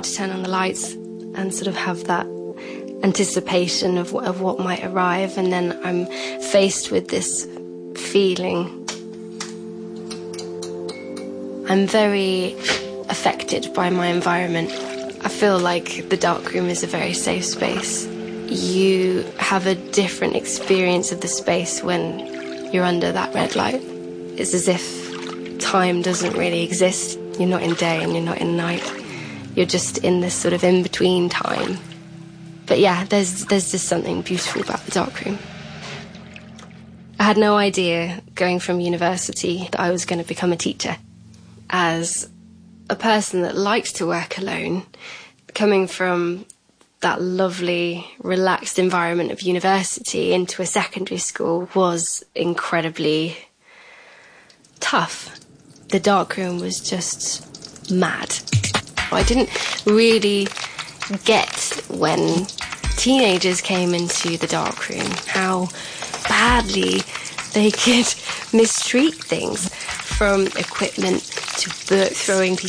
to turn on the lights and sort of have that anticipation of what might arrive, and then I'm faced with this feeling. I'm very affected by my environment. I feel like the darkroom is a very safe space. You have a different experience of the space when you're under that red light. It's as if time doesn't really exist. You're not in day and you're not in night. You're just in this sort of in-between time. But yeah, there's just something beautiful about the darkroom. I had no idea going from university that I was going to become a teacher. As a person that likes to work alone, coming from that lovely, relaxed environment of university into a secondary school was incredibly tough. The darkroom was just mad. I didn't really get when teenagers came into the darkroom how badly they could mistreat things, from equipment to book, throwing pieces